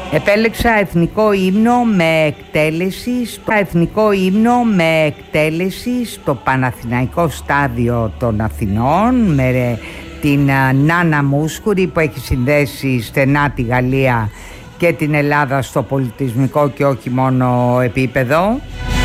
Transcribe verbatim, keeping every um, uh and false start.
Επέλεξα εθνικό ύμνο με εκτέλεση στο εθνικό ύμνο με εκτέλεση στο Παναθηναϊκό Στάδιο των Αθηνών με την Νάνα Μούσχουρη που έχει συνδέσει στενά τη Γαλλία και την Ελλάδα στο πολιτισμικό και όχι μόνο επίπεδο.